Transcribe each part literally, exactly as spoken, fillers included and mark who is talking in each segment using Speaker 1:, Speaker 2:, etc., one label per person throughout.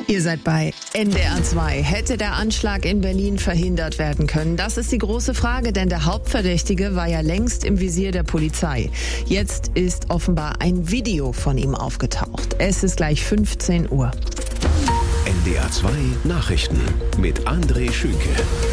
Speaker 1: Ihr seid bei N D R zwei. Hätte der Anschlag in Berlin verhindert werden können? Das ist die große Frage, denn der Hauptverdächtige war ja längst im Visier der Polizei. Jetzt ist offenbar ein Video von ihm aufgetaucht. Es ist gleich fünfzehn Uhr.
Speaker 2: N D R zwei Nachrichten mit André Schünke.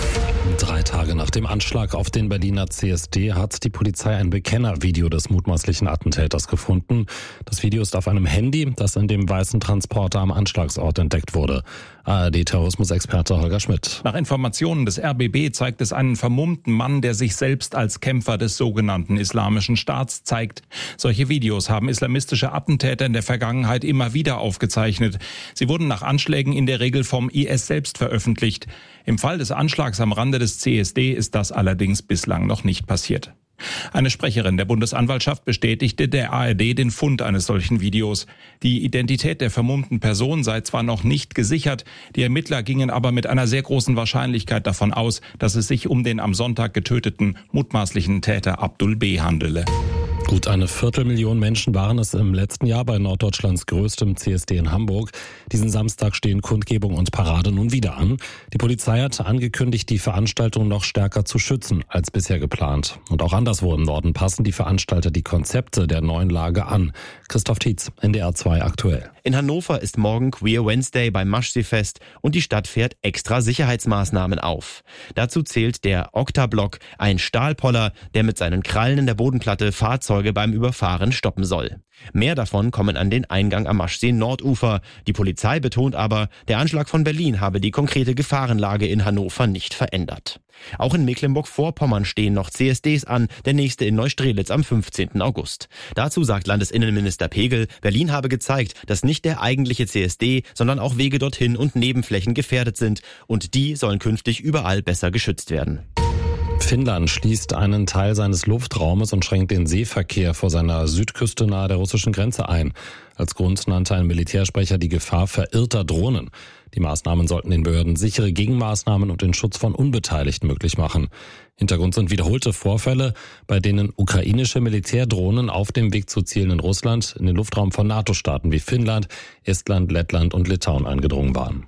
Speaker 3: Drei Tage nach dem Anschlag auf den Berliner C S D hat die Polizei ein Bekennervideo des mutmaßlichen Attentäters gefunden. Das Video ist auf einem Handy, das in dem weißen Transporter am Anschlagsort entdeckt wurde. A R D-Terrorismusexperte Holger Schmidt.
Speaker 4: Nach Informationen des R B B zeigt es einen vermummten Mann, der sich selbst als Kämpfer des sogenannten Islamischen Staats zeigt. Solche Videos haben islamistische Attentäter in der Vergangenheit immer wieder aufgezeichnet. Sie wurden nach Anschlägen in der Regel vom I S selbst veröffentlicht. Im Fall des Anschlags am Rande des C S D ist das allerdings bislang noch nicht passiert. Eine Sprecherin der Bundesanwaltschaft bestätigte der A R D den Fund eines solchen Videos. Die Identität der vermummten Person sei zwar noch nicht gesichert, die Ermittler gingen aber mit einer sehr großen Wahrscheinlichkeit davon aus, dass es sich um den am Sonntag getöteten mutmaßlichen Täter Abdul B. handele.
Speaker 3: Gut eine Viertelmillion Menschen waren es im letzten Jahr bei Norddeutschlands größtem C S D in Hamburg. Diesen Samstag stehen Kundgebung und Parade nun wieder an. Die Polizei hat angekündigt, die Veranstaltung noch stärker zu schützen als bisher geplant. Und auch anderswo im Norden passen die Veranstalter die Konzepte der neuen Lage an. Christoph Tietz, N D R zwei aktuell.
Speaker 5: In Hannover ist morgen Queer Wednesday beim Maschseefest und die Stadt fährt extra Sicherheitsmaßnahmen auf. Dazu zählt der Oktablock, ein Stahlpoller, der mit seinen Krallen in der Bodenplatte Fahrzeuge beim Überfahren stoppen soll. Mehr davon kommen an den Eingang am Maschsee-Nordufer. Die Polizei betont aber, der Anschlag von Berlin habe die konkrete Gefahrenlage in Hannover nicht verändert. Auch in Mecklenburg-Vorpommern stehen noch C S Ds an, der nächste in Neustrelitz am fünfzehnten August. Dazu sagt Landesinnenminister Pegel, Berlin habe gezeigt, dass nicht der eigentliche C S D, sondern auch Wege dorthin und Nebenflächen gefährdet sind. Und die sollen künftig überall besser geschützt werden.
Speaker 3: Finnland schließt einen Teil seines Luftraumes und schränkt den Seeverkehr vor seiner Südküste nahe der russischen Grenze ein. Als Grund nannte ein Militärsprecher die Gefahr verirrter Drohnen. Die Maßnahmen sollten den Behörden sichere Gegenmaßnahmen und den Schutz von Unbeteiligten möglich machen. Hintergrund sind wiederholte Vorfälle, bei denen ukrainische Militärdrohnen auf dem Weg zu Zielen in Russland in den Luftraum von NATO-Staaten wie Finnland, Estland, Lettland und Litauen eingedrungen waren.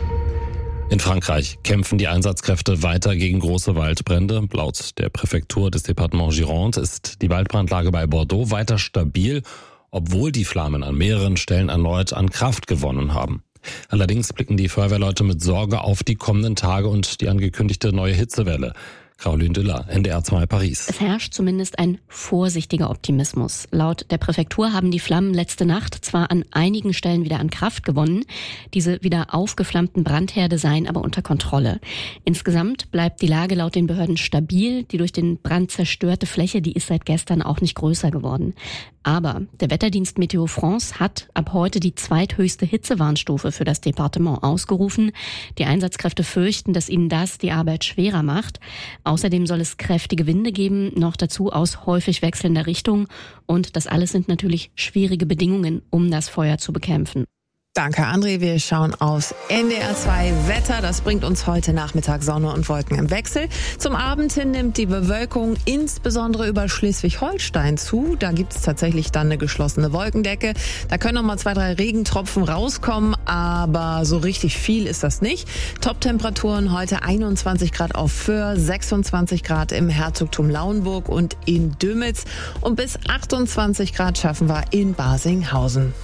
Speaker 3: In Frankreich kämpfen die Einsatzkräfte weiter gegen große Waldbrände. Laut der Präfektur des Departements Gironde ist die Waldbrandlage bei Bordeaux weiter stabil, obwohl die Flammen an mehreren Stellen erneut an Kraft gewonnen haben. Allerdings blicken die Feuerwehrleute mit Sorge auf die kommenden Tage und die angekündigte neue Hitzewelle. Caroline Düller, N D R zwei Paris.
Speaker 6: Es herrscht zumindest ein vorsichtiger Optimismus. Laut der Präfektur haben die Flammen letzte Nacht zwar an einigen Stellen wieder an Kraft gewonnen, diese wieder aufgeflammten Brandherde seien aber unter Kontrolle. Insgesamt bleibt die Lage laut den Behörden stabil. Die durch den Brand zerstörte Fläche, die ist seit gestern auch nicht größer geworden. Aber der Wetterdienst Meteo France hat ab heute die zweithöchste Hitzewarnstufe für das Departement ausgerufen. Die Einsatzkräfte fürchten, dass ihnen das die Arbeit schwerer macht. Außerdem soll es kräftige Winde geben, noch dazu aus häufig wechselnder Richtung. Und das alles sind natürlich schwierige Bedingungen, um das Feuer zu bekämpfen.
Speaker 1: Danke, André. Wir schauen aus N D R zwei Wetter. Das bringt uns heute Nachmittag Sonne und Wolken im Wechsel. Zum Abend hin nimmt die Bewölkung insbesondere über Schleswig-Holstein zu. Da gibt's tatsächlich dann eine geschlossene Wolkendecke. Da können noch mal zwei, drei Regentropfen rauskommen, aber so richtig viel ist das nicht. Top-Temperaturen heute einundzwanzig Grad auf Föhr, sechsundzwanzig Grad im Herzogtum Lauenburg und in Dömitz und bis achtundzwanzig Grad schaffen wir in Barsinghausen.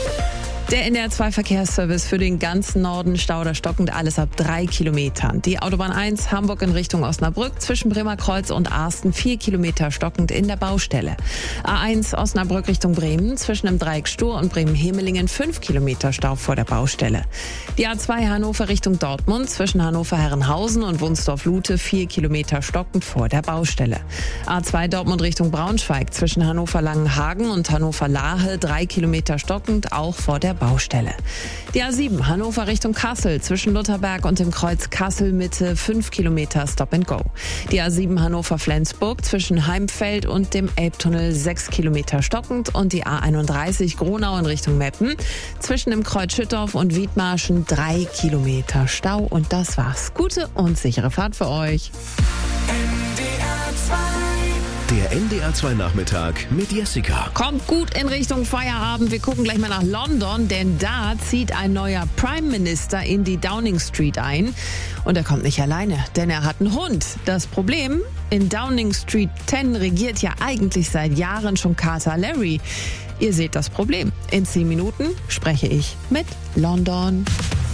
Speaker 1: Der N D R zwei Verkehrsservice für den ganzen Norden, Stau oder stockend, alles ab drei Kilometern. Die Autobahn eins Hamburg in Richtung Osnabrück zwischen Bremerkreuz und Arsten vier Kilometer stockend in der Baustelle. A eins Osnabrück Richtung Bremen zwischen dem Dreieck Stur und Bremen-Hemelingen fünf Kilometer Stau vor der Baustelle. Die A zwei Hannover Richtung Dortmund zwischen Hannover-Herrenhausen und Wunsdorf-Lute vier Kilometer stockend vor der Baustelle. A zwei Dortmund Richtung Braunschweig zwischen Hannover-Langenhagen und Hannover-Lahe drei Kilometer stockend auch vor der Baustelle. Die A sieben Hannover Richtung Kassel zwischen Lutherberg und dem Kreuz Kassel Mitte fünf Kilometer Stop and Go. Die A sieben Hannover-Flensburg zwischen Heimfeld und dem Elbtunnel sechs Kilometer stockend und die A einunddreißig Gronau in Richtung Meppen zwischen dem Kreuz Schüttorf und Wiedmarschen drei Kilometer Stau. Und das war's. Gute und sichere Fahrt für euch.
Speaker 2: Der Der N D R zwei Nachmittag mit Jessica.
Speaker 1: Kommt gut in Richtung Feierabend. Wir gucken gleich mal nach London, denn da zieht ein neuer Prime Minister in die Downing Street ein. Und er kommt nicht alleine, denn er hat einen Hund. Das Problem, in Downing Street zehn regiert ja eigentlich seit Jahren schon Kater Larry. Ihr seht das Problem. In zehn Minuten spreche ich mit London.